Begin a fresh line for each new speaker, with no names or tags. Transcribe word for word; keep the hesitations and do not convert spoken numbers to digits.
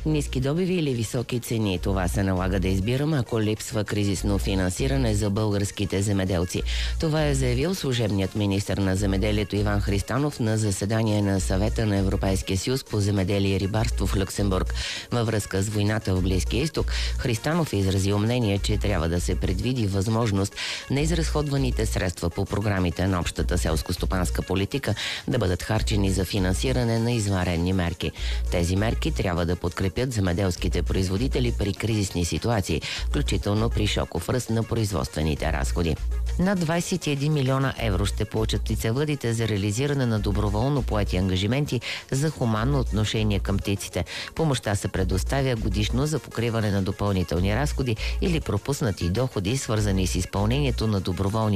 Ниски добиви или високи цени? Това се налага да избираме, ако липсва кризисно финансиране за българските земеделци. Това е заявил служебният министър на земеделието Иван Христанов на заседание на Съвета на Европейския съюз по земеделие и рибарство в Люксембург. Във връзка с войната в Близкия изток, Христанов е изразил мнение, че трябва да се предвиди възможност на изразходваните средства по програмите на общата селско-стопанска политика да бъдат харчени за финансиране на извънредни мерки. Тези мерки трябва да подкрепят земеделските производители при кризисни ситуации, включително при шоков ръст на производствените разходи. Над двадесет и един милиона евро ще получат птицевъдите за реализиране на доброволно поети ангажименти за хуманно отношение към птиците. Помощта се предоставя годишно за покриване на допълнителни разходи или пропуснати доходи, свързани с изпълнението на доброволни